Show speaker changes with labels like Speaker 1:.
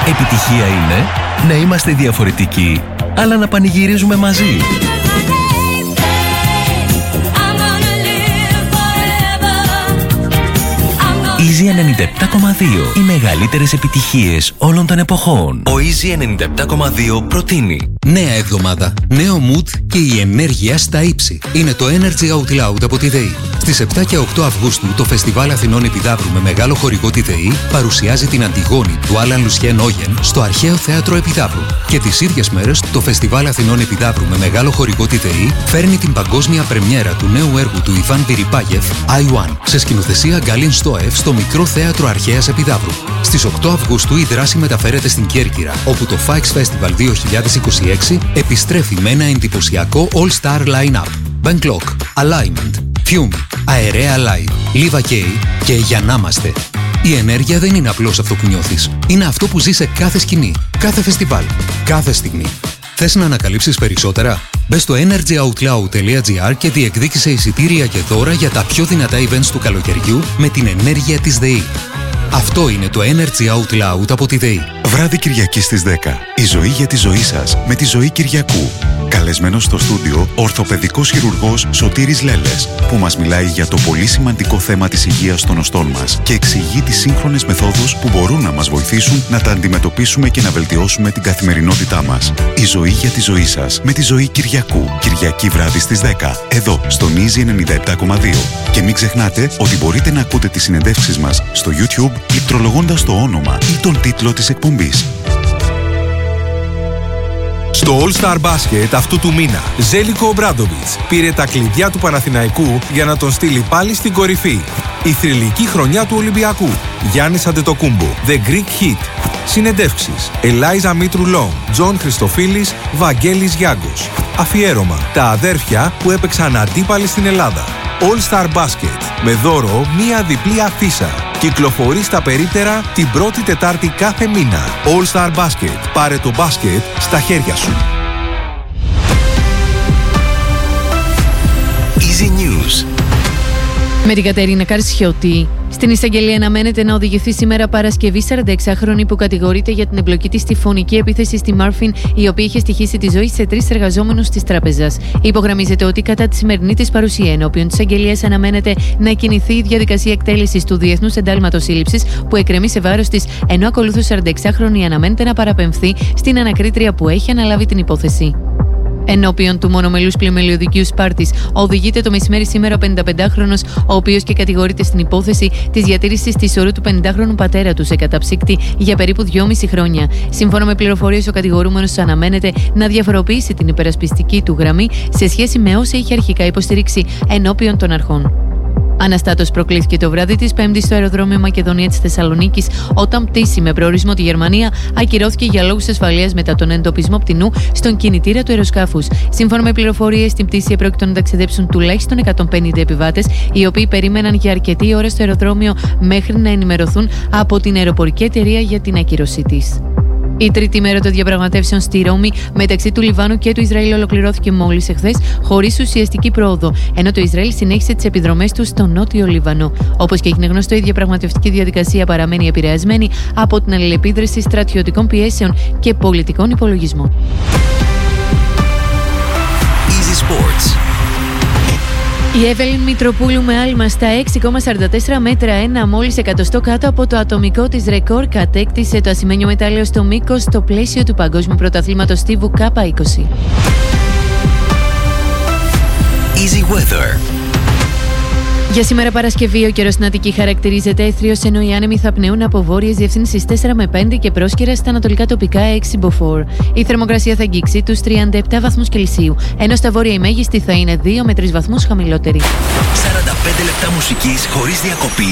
Speaker 1: Επιτυχία είναι να είμαστε διαφορετικοί, αλλά να πανηγυρίζουμε μαζί. Easy 97,2. Οι μεγαλύτερες επιτυχίες όλων των εποχών. Ο Easy 97,2 προτείνει
Speaker 2: νέα εβδομάδα, νέο mood και η ενέργεια στα ύψη. Είναι το Energy Out Loud από τη ΔΕΗ. Στις 7 και 8 Αυγούστου το Φεστιβάλ Αθηνών Επιδαύρου με μεγάλο χορηγό τη ΔΕΗ παρουσιάζει την Αντιγόνη του Άλαν Λουσιέν Όγεν στο Αρχαίο Θέατρο Επιδαύρου. Και τις ίδιες μέρες το Φεστιβάλ Αθηνών Επιδαύρου με μεγάλο χορηγό τη ΔΕΗ φέρνει την παγκόσμια πρεμιέρα του νέου έργου του Ιβάν Βυριπάγεφ I-1 σε σκηνοθεσία Γκάλιν Στόεφ στο Μικρό Θέατρο Αρχαίας Επιδαύρου. Στις 8 Αυγούστου η δράση μεταφέρεται στην Κέρκυρα, όπου το Fikes Festival 2026 επιστρέφει με ένα εντυπωσιακό all-star line-up. Bangkok, Alignment, Fume, Αερέα Live, Liva K και Για να είμαστε. Η ενέργεια δεν είναι απλώς αυτό που νιώθεις. Είναι αυτό που ζεις σε κάθε σκηνή, κάθε φεστιβάλ, κάθε στιγμή. Θες να ανακαλύψεις περισσότερα? Μπες στο energyoutloud.gr και διεκδίκησε εισιτήρια και δώρα για τα πιο δυνατά events του καλοκαιριού με την ενέργεια της ΔΕΗ. Αυτό είναι το Energy Out Loud από τη ΔΕΗ.
Speaker 3: Βράδυ Κυριακή στις 10. Η ζωή για τη ζωή σας με τη Ζωή Κυριακού. Καλεσμένος στο στούντιο, ορθοπαιδικός χειρουργός Σωτήρης Λέλες, που μας μιλάει για το πολύ σημαντικό θέμα της υγείας των οστών μας και εξηγεί τις σύγχρονες μεθόδους που μπορούν να μας βοηθήσουν να τα αντιμετωπίσουμε και να βελτιώσουμε την καθημερινότητά μας. Η ζωή για τη ζωή σας με τη Ζωή Κυριακού. Κυριακή βράδυ στις 10. Εδώ, στον Easy 97,2. Και μην ξεχνάτε ότι μπορείτε να ακούτε τις συνεντεύξεις μας στο YouTube πληκτρολογώντας το όνομα ή τον τίτλο της εκπομπής.
Speaker 4: Στο All-Star Basket αυτού του μήνα, Ζέλικο Ομπράντοβιτς πήρε τα κλειδιά του Παναθηναϊκού για να τον στείλει πάλι στην κορυφή. Η θρυλική χρονιά του Ολυμπιακού. Γιάννης Αντετοκούμπο, The Greek Hit. Συνεντεύξεις, Ελάιζα Μήτρου Λόγκ, Τζον Χριστοφίλης, Βαγγέλης Γιάγκος. Αφιέρωμα, τα αδέρφια που έπαιξαν αντίπαλοι στην Ελλάδα. All-Star Basket, με δώρο μία διπλή αφίσα. Κυκλοφορεί στα περίπτερα την πρώτη Τετάρτη κάθε μήνα. All-Star Basket. Πάρε το μπάσκετ στα χέρια σου.
Speaker 1: Easy News.
Speaker 5: Με την Κατερίνα Καρσιώτη. Στην εισαγγελία αναμένεται να οδηγηθεί σήμερα Παρασκευή 46χρονη που κατηγορείται για την εμπλοκή της στη φωνική επίθεση στη Μάρφιν, η οποία είχε στοιχήσει τη ζωή σε 3 εργαζόμενους της τράπεζας. Υπογραμμίζεται ότι κατά τη σημερινή της παρουσία ενώπιον της εισαγγελίας αναμένεται να κινηθεί η διαδικασία εκτέλεσης του Διεθνούς Εντάλματος Σύλληψης που εκκρεμεί σε βάρος της, ενώ ακολούθως 46χρονη αναμένεται να παραπεμφθεί στην ανακρίτρια που έχει αναλάβει την υπόθεση. Ενώπιον του μονομελούς πλημελιωδικίου Σπάρτης οδηγείται το μεσημέρι σήμερα ο 55χρονος, ο οποίος και κατηγορείται στην υπόθεση της διατήρησης της ορού του 50χρονου πατέρα του σε καταψύκτη για περίπου 2,5 χρόνια. Σύμφωνα με πληροφορίες, ο κατηγορούμενος αναμένεται να διαφοροποιήσει την υπερασπιστική του γραμμή σε σχέση με όσα είχε αρχικά υποστηρίξει ενώπιον των αρχών. Αναστάτως προκλήθηκε το βράδυ της Πέμπτης στο αεροδρόμιο Μακεδονία της Θεσσαλονίκης, όταν πτήση με προορισμό τη Γερμανία ακυρώθηκε για λόγους ασφαλείας μετά τον εντοπισμό πτηνού στον κινητήρα του αεροσκάφους. Σύμφωνα με πληροφορίες, στην πτήση επρόκειτο να ταξιδέψουν τουλάχιστον 150 επιβάτες, οι οποίοι περίμεναν για αρκετή ώρα στο αεροδρόμιο μέχρι να ενημερωθούν από την αεροπορική εταιρεία για την ακύρωσή της. Η τρίτη μέρα των διαπραγματεύσεων στη Ρώμη μεταξύ του Λιβάνου και του Ισραήλ ολοκληρώθηκε μόλις εχθές, χωρίς ουσιαστική πρόοδο, ενώ το Ισραήλ συνέχισε τις επιδρομές του στο νότιο Λίβανο. Όπως και έγινε γνωστό, η διαπραγματευτική διαδικασία παραμένει επηρεασμένη από την αλληλεπίδραση στρατιωτικών πιέσεων και πολιτικών υπολογισμών.
Speaker 1: Easy Sports.
Speaker 5: Η Εύελιν Μητροπούλου με άλμα στα 6,44 μέτρα, ένα μόλις εκατοστό κάτω από το ατομικό της ρεκόρ, κατέκτησε το ασημένιο μετάλλιο στο μήκος στο πλαίσιο του Παγκόσμιου Πρωταθλήματος Στίβου K20.
Speaker 1: Easy Weather.
Speaker 5: Για σήμερα Παρασκευή, ο καιρός στην Αττική χαρακτηρίζεται έθριος, ενώ οι άνεμοι θα πνέουν από βόρειες διευθύνσεις 4 με 5 και πρόσκαιρα στα ανατολικά τοπικά 6 μποφόρ. Η θερμοκρασία θα αγγίξει τους 37 βαθμούς Κελσίου, ενώ στα βόρεια η μέγιστη θα είναι 2 με 3 βαθμούς χαμηλότερη.
Speaker 1: 45 λεπτά μουσικής χωρίς διακοπή